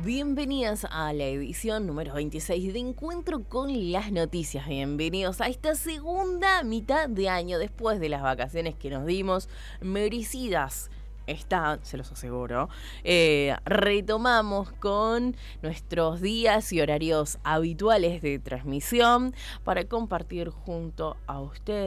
Bienvenidas a la edición número 26 de Encuentro con las Noticias. Bienvenidos a esta segunda mitad de año después de las vacaciones que nos dimos, merecidas. Se los aseguro. Retomamos con nuestros días y horarios habituales de transmisión para compartir junto a ustedes